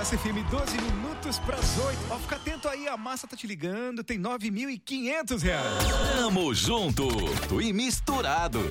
Massa FM, 12 minutos para as 8. Ó, fica atento aí, a Massa tá te ligando, tem R$ 9.500. Tamo junto e misturado.